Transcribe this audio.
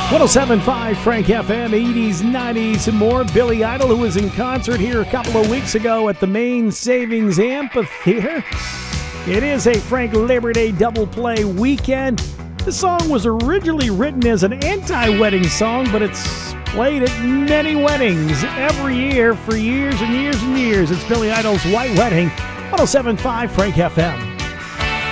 107.5 Frank FM, 80s, 90s, and more. Billy Idol, who was in concert here a couple of weeks ago at the Main Savings Amphitheater. It is a Frank Labor Day double play weekend. The song was originally written as an anti-wedding song, but it's played at many weddings every year for years and years and years. It's Billy Idol's White Wedding, 107.5 Frank FM.